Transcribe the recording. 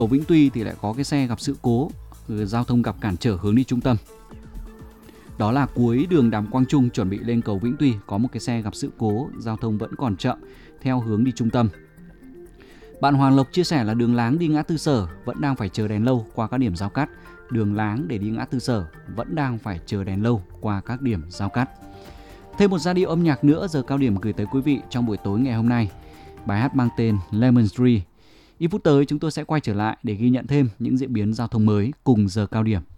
Ở Vĩnh Tuy thì lại có cái xe gặp sự cố, giao thông gặp cản trở hướng đi trung tâm. Đó là cuối đường Đàm Quang Trung chuẩn bị lên cầu Vĩnh Tuy có một cái xe gặp sự cố, giao thông vẫn còn chậm theo hướng đi trung tâm. Bạn Hoàng Lộc chia sẻ là đường Láng đi ngã tư Sở vẫn đang phải chờ đèn lâu qua các điểm giao cắt. Đường Láng để đi ngã tư Sở vẫn đang phải chờ đèn lâu qua các điểm giao cắt. Thêm một giai điệu âm nhạc nữa giờ cao điểm gửi tới quý vị trong buổi tối ngày hôm nay. Bài hát mang tên Lemon Tree. Ít phút tới chúng tôi sẽ quay trở lại để ghi nhận thêm những diễn biến giao thông mới cùng giờ cao điểm.